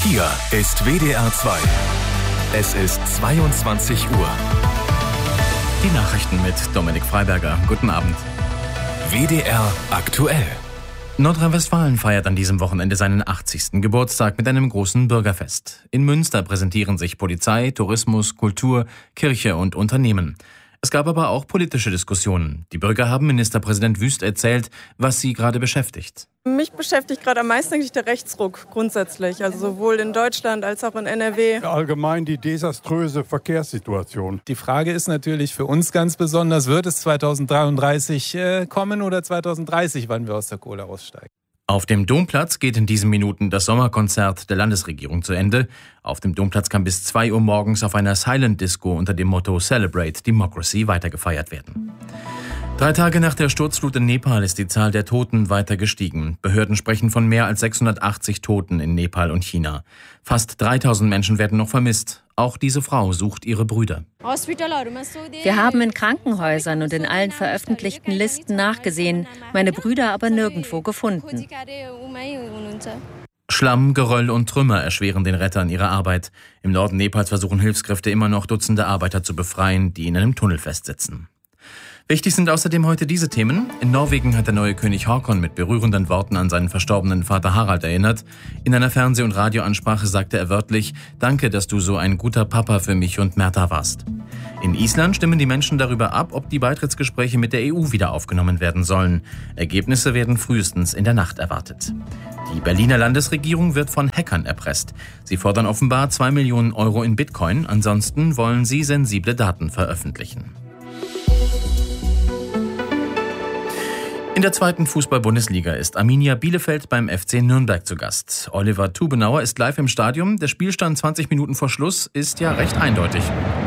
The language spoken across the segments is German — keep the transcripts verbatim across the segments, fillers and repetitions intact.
Hier ist W D R zwei. Es ist zweiundzwanzig Uhr. Die Nachrichten mit Dominik Freiberger. Guten Abend. W D R aktuell. Nordrhein-Westfalen feiert an diesem Wochenende seinen achtzigsten Geburtstag mit einem großen Bürgerfest. In Münster präsentieren sich Polizei, Tourismus, Kultur, Kirche und Unternehmen. Es gab aber auch politische Diskussionen. Die Bürger haben Ministerpräsident Wüst erzählt, was sie gerade beschäftigt. Mich beschäftigt gerade am meisten eigentlich der Rechtsruck grundsätzlich, also sowohl in Deutschland als auch in N R W. Allgemein die desaströse Verkehrssituation. Die Frage ist natürlich für uns ganz besonders, wird es zweitausenddreiunddreißig äh, kommen oder zweitausenddreißig, wann wir aus der Kohle aussteigen? Auf dem Domplatz geht in diesen Minuten das Sommerkonzert der Landesregierung zu Ende. Auf dem Domplatz kann bis zwei Uhr morgens auf einer Silent Disco unter dem Motto Celebrate Democracy weitergefeiert werden. Drei Tage nach der Sturzflut in Nepal ist die Zahl der Toten weiter gestiegen. Behörden sprechen von mehr als sechshundertachtzig Toten in Nepal und China. Fast dreitausend Menschen werden noch vermisst. Auch diese Frau sucht ihre Brüder. Wir haben in Krankenhäusern und in allen veröffentlichten Listen nachgesehen, meine Brüder aber nirgendwo gefunden. Schlamm, Geröll und Trümmer erschweren den Rettern ihre Arbeit. Im Norden Nepals versuchen Hilfskräfte immer noch Dutzende Arbeiter zu befreien, die in einem Tunnel festsitzen. Wichtig sind außerdem heute diese Themen. In Norwegen hat der neue König Håkon mit berührenden Worten an seinen verstorbenen Vater Harald erinnert. In einer Fernseh- und Radioansprache sagte er wörtlich: Danke, dass du so ein guter Papa für mich und Märta warst. In Island stimmen die Menschen darüber ab, ob die Beitrittsgespräche mit der E U wieder aufgenommen werden sollen. Ergebnisse werden frühestens in der Nacht erwartet. Die Berliner Landesregierung wird von Hackern erpresst. Sie fordern offenbar zwei Millionen Euro in Bitcoin. Ansonsten wollen sie sensible Daten veröffentlichen. In der zweiten Fußball-Bundesliga ist Arminia Bielefeld beim F C Nürnberg zu Gast. Oliver Tubenauer ist live im Stadion. Der Spielstand zwanzig Minuten vor Schluss ist ja recht eindeutig.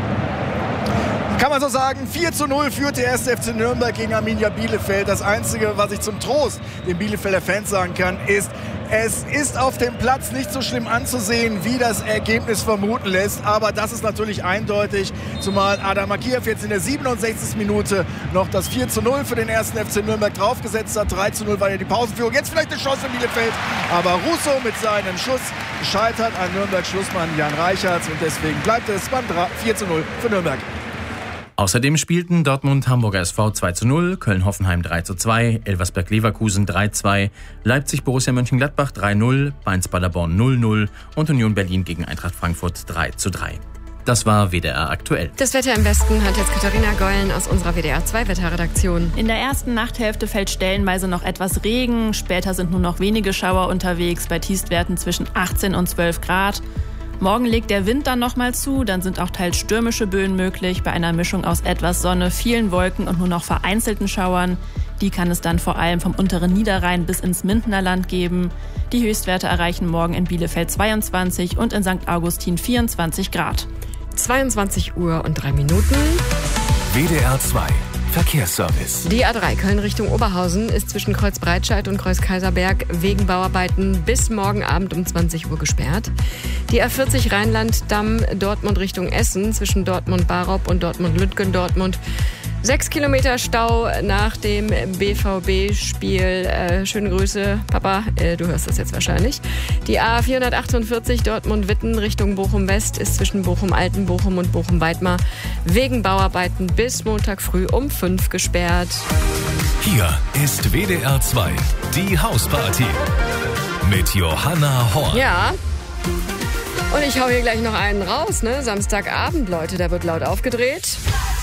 Kann man so sagen, vier zu null führt der erste F C Nürnberg gegen Arminia Bielefeld. Das Einzige, was ich zum Trost den Bielefelder Fans sagen kann, ist, es ist auf dem Platz nicht so schlimm anzusehen, wie das Ergebnis vermuten lässt. Aber das ist natürlich eindeutig, zumal Adam Akiev jetzt in der siebenundsechzigsten Minute noch das vier zu null für den ersten F C Nürnberg draufgesetzt hat. drei zu null war ja die Pausenführung. Jetzt vielleicht eine Chance für Bielefeld. Aber Russo mit seinem Schuss gescheitert an Nürnberg-Schlussmann Jan Reichertz. Und deswegen bleibt es beim vier zu null für Nürnberg. Außerdem spielten Dortmund Hamburger S V zwei zu null, Köln-Hoffenheim drei zu zwei, Elversberg-Leverkusen drei zu zwei, Leipzig-Borussia Mönchengladbach drei null, Mainz-Paderborn null null und Union Berlin gegen Eintracht Frankfurt drei zu drei. Das war W D R aktuell. Das Wetter im Westen hat jetzt Katharina Gollen aus unserer W D R zwei Wetterredaktion. In der ersten Nachthälfte fällt stellenweise noch etwas Regen. Später sind nur noch wenige Schauer unterwegs, bei Tiefstwerten zwischen achtzehn und zwölf Grad. Morgen legt der Wind dann nochmal zu, dann sind auch teils stürmische Böen möglich, bei einer Mischung aus etwas Sonne, vielen Wolken und nur noch vereinzelten Schauern. Die kann es dann vor allem vom unteren Niederrhein bis ins Mindenerland geben. Die Höchstwerte erreichen morgen in Bielefeld zweiundzwanzig und in Sankt Augustin vierundzwanzig Grad. zweiundzwanzig Uhr und drei Minuten. W D R zwei Verkehrsservice. Die A drei Köln Richtung Oberhausen ist zwischen Kreuzbreitscheid und Kreuz-Kaiserberg wegen Bauarbeiten bis morgen Abend um zwanzig Uhr gesperrt. Die A vierzig Rheinland-Damm Dortmund Richtung Essen zwischen Dortmund-Barop und Dortmund-Lütgendortmund. Sechs Kilometer Stau nach dem B V B-Spiel. Äh, schöne Grüße, Papa, äh, du hörst das jetzt wahrscheinlich. Die A vierhundertachtundvierzig Dortmund-Witten Richtung Bochum-West ist zwischen Bochum-Altenbochum und Bochum-Weidmar wegen Bauarbeiten bis Montag früh um fünf gesperrt. Hier ist W D R zwei, die Hausparty mit Johanna Horn. Ja. Und ich hau hier gleich noch einen raus, ne? Samstagabend, Leute, da wird laut aufgedreht.